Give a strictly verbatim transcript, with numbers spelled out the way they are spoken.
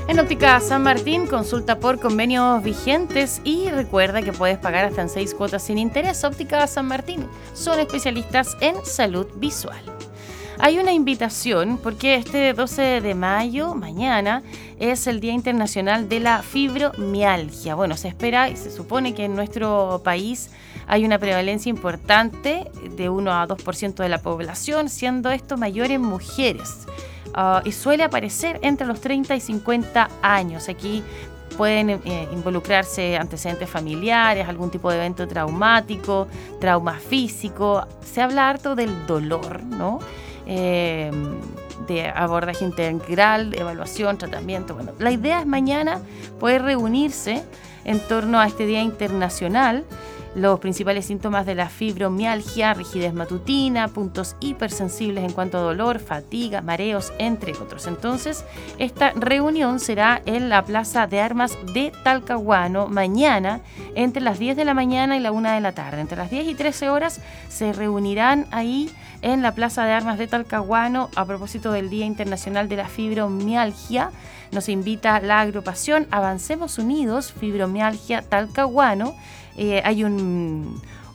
En Óptica San Martín, consulta por convenios vigentes y recuerda que puedes pagar hasta en seis cuotas sin interés. Óptica San Martín son especialistas en salud visual. Hay una invitación porque este doce de mayo, mañana, es el Día Internacional de la Fibromialgia. Bueno, se espera y se supone que en nuestro país hay una prevalencia importante de uno a dos por ciento de la población, siendo esto mayor en mujeres. Uh, y suele aparecer entre los treinta y cincuenta años. Aquí pueden eh, involucrarse antecedentes familiares, algún tipo de evento traumático, trauma físico. Se habla harto del dolor, ¿no? Eh, de abordaje integral, evaluación, tratamiento. Bueno, la idea es mañana poder reunirse en torno a este Día Internacional. Los principales síntomas de la fibromialgia: rigidez matutina, puntos hipersensibles en cuanto a dolor, fatiga, mareos, entre otros. Entonces, esta reunión será en la Plaza de Armas de Talcahuano mañana entre las diez de la mañana y la una de la tarde. Entre las diez y trece horas se reunirán ahí en la Plaza de Armas de Talcahuano a propósito del Día Internacional de la Fibromialgia. Nos invita la agrupación Avancemos Unidos Fibromialgia Talcahuano. Eh, hay un,